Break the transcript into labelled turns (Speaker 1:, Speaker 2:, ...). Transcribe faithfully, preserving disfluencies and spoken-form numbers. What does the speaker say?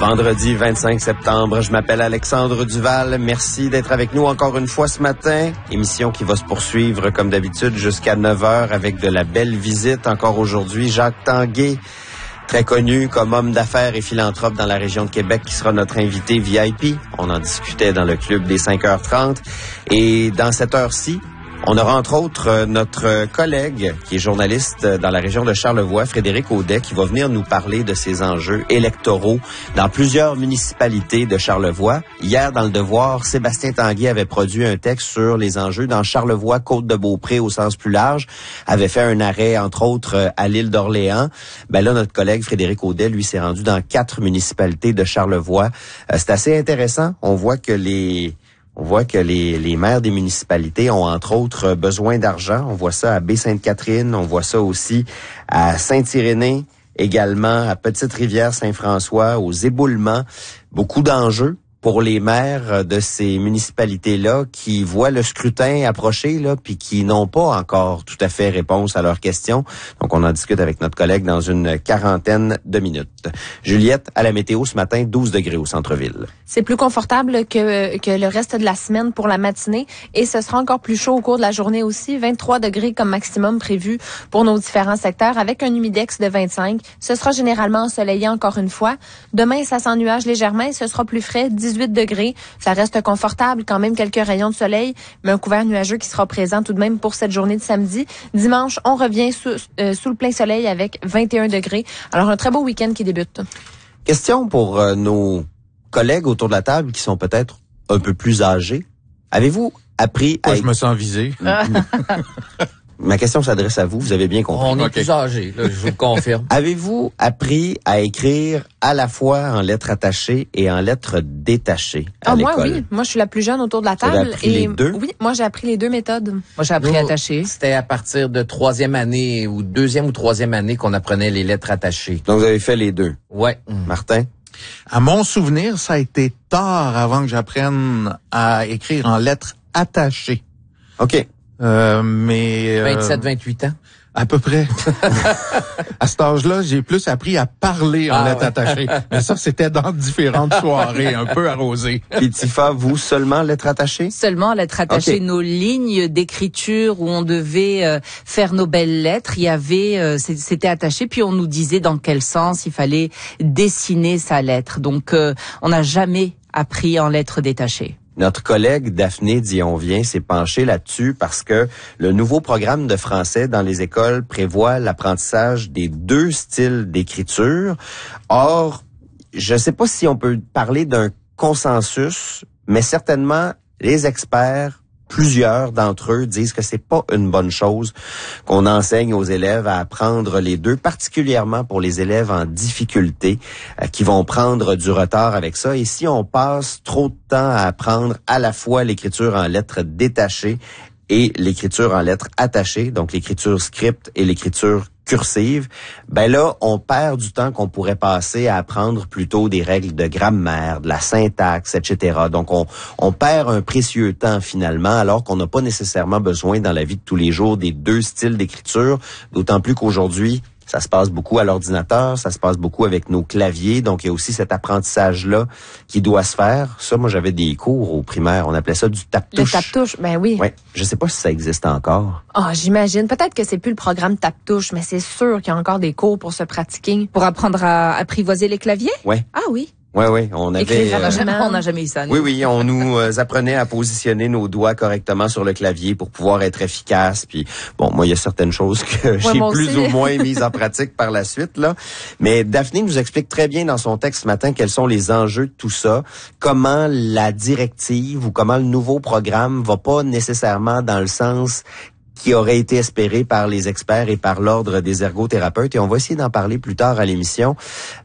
Speaker 1: Vendredi vingt-cinq septembre, je m'appelle Alexandre Duval. Merci d'être avec nous encore une fois ce matin. Émission qui va se poursuivre comme d'habitude jusqu'à neuf heures avec de la belle visite. Encore aujourd'hui, Jacques Tanguay, très connu comme homme d'affaires et philanthrope dans la région de Québec, qui sera notre invité V I P. On en discutait dans le club des cinq heures trente. Et dans cette heure-ci, on aura entre autres notre collègue qui est journaliste dans la région de Charlevoix, Frédéric Audet, qui va venir nous parler de ces enjeux électoraux dans plusieurs municipalités de Charlevoix. Hier, dans Le Devoir, Sébastien Tanguay avait produit un texte sur les enjeux dans Charlevoix, Côte-de-Beaupré au sens plus large, avait fait un arrêt, entre autres, à l'île d'Orléans. Ben là, notre collègue Frédéric Audet, lui, s'est rendu dans quatre municipalités de Charlevoix. Euh, c'est assez intéressant. On voit que les... On voit que les, les maires des municipalités ont, entre autres, besoin d'argent. On voit ça à Baie-Sainte-Catherine, on voit ça aussi à Saint-Irénée, également à Petite-Rivière-Saint-François, aux Éboulements. Beaucoup d'enjeux pour les maires de ces municipalités-là qui voient le scrutin approcher, là, puis qui n'ont pas encore tout à fait réponse à leurs questions. Donc, on en discute avec notre collègue dans une quarantaine de minutes. Juliette, à la météo ce matin, douze degrés au centre-ville.
Speaker 2: C'est plus confortable que, que le reste de la semaine pour la matinée et ce sera encore plus chaud au cours de la journée aussi. vingt-trois degrés comme maximum prévu pour nos différents secteurs avec un humidex de vingt-cinq. Ce sera généralement ensoleillé encore une fois. Demain, ça s'ennuage légèrement et ce sera plus frais, dix-huit degrés. Ça reste confortable, quand même quelques rayons de soleil, mais un couvert nuageux qui sera présent tout de même pour cette journée de samedi. Dimanche, on revient sous, euh, sous le plein soleil avec vingt et un degrés. Alors, un très beau week-end qui débute.
Speaker 1: Question pour euh, nos collègues autour de la table qui sont peut-être un peu plus âgés. Avez-vous appris
Speaker 3: Moi,
Speaker 1: à...
Speaker 3: je me sens visé.
Speaker 1: Ma question s'adresse à vous, vous avez bien compris.
Speaker 4: On est
Speaker 3: Okay.
Speaker 4: plus âgés, là, je vous le confirme.
Speaker 1: Avez-vous appris à écrire à la fois en lettres attachées et en lettres détachées à
Speaker 2: Ah,
Speaker 1: l'école?
Speaker 2: moi, oui. Moi, je suis la plus jeune autour de la
Speaker 1: Vous avez
Speaker 2: table.
Speaker 1: appris
Speaker 2: et
Speaker 1: les deux?
Speaker 2: Oui, moi, j'ai appris les deux méthodes.
Speaker 5: Moi, j'ai appris
Speaker 4: Nous,
Speaker 5: à attacher.
Speaker 4: C'était à partir de troisième année ou deuxième ou troisième année qu'on apprenait les lettres attachées.
Speaker 1: Donc, vous avez fait les deux.
Speaker 4: Ouais.
Speaker 1: Martin?
Speaker 3: À mon souvenir, ça a été tard avant que j'apprenne à écrire en lettres attachées.
Speaker 1: OK.
Speaker 3: Euh, mais... euh,
Speaker 4: vingt-sept, vingt-huit ans.
Speaker 3: À peu près. À cet âge-là, j'ai plus appris à parler en
Speaker 4: Ah,
Speaker 3: lettres
Speaker 4: ouais.
Speaker 3: attachées. Mais ça, c'était dans différentes soirées, un peu arrosées.
Speaker 1: Puis Tifa, vous, seulement lettres attachées?
Speaker 5: Seulement lettres attachées,
Speaker 1: Okay.
Speaker 5: nos lignes d'écriture où on devait euh, faire nos belles lettres, il y avait, euh, c'est- c'était attaché, puis on nous disait dans quel sens il fallait dessiner sa lettre. Donc, euh, on n'a jamais appris en lettres détachées.
Speaker 1: Notre collègue Daphné Dionvien s'est penchée là-dessus parce que le nouveau programme de français dans les écoles prévoit l'apprentissage des deux styles d'écriture. Or, je ne sais pas si on peut parler d'un consensus, mais certainement les experts, plusieurs d'entre eux disent que c'est pas une bonne chose qu'on enseigne aux élèves à apprendre les deux, particulièrement pour les élèves en difficulté euh, qui vont prendre du retard avec ça. Et si on passe trop de temps à apprendre à la fois l'écriture en lettres détachées et l'écriture en lettres attachées, donc l'écriture script et l'écriture cursive, ben là, on perd du temps qu'on pourrait passer à apprendre plutôt des règles de grammaire, de la syntaxe, et cetera. Donc, on, on perd un précieux temps finalement, alors qu'on n'a pas nécessairement besoin dans la vie de tous les jours des deux styles d'écriture, d'autant plus qu'aujourd'hui, ça se passe beaucoup à l'ordinateur, ça se passe beaucoup avec nos claviers, donc il y a aussi cet apprentissage-là qui doit se faire. Ça, moi, j'avais des cours au primaire, on appelait ça du
Speaker 2: Le
Speaker 1: tape-touche.
Speaker 2: tape-touche, ben oui.
Speaker 1: Ouais, je sais pas si ça existe encore.
Speaker 2: Ah, j'imagine. Peut-être que c'est plus le programme tape-touche, mais c'est sûr qu'il y a encore des cours pour se pratiquer.
Speaker 5: Pour apprendre à apprivoiser les claviers?
Speaker 1: Ouais,
Speaker 5: Ah oui.
Speaker 1: ouais, ouais, on avait...
Speaker 2: Écrire
Speaker 5: On n'a
Speaker 2: Euh,
Speaker 5: jamais,
Speaker 2: man.
Speaker 5: on n'a jamais eu ça. nous.
Speaker 1: Oui, oui, on nous euh, apprenait à positionner nos doigts correctement sur le clavier pour pouvoir être efficace. Puis, bon, moi, il y a certaines choses que j'ai
Speaker 2: moi
Speaker 1: plus
Speaker 2: aussi.
Speaker 1: ou moins mises en pratique par la suite, là. Mais Daphné nous explique très bien dans son texte ce matin quels sont les enjeux de tout ça, comment la directive ou comment le nouveau programme va pas nécessairement dans le sens qui aurait été espéré par les experts et par l'Ordre des ergothérapeutes. Et on va essayer d'en parler plus tard à l'émission.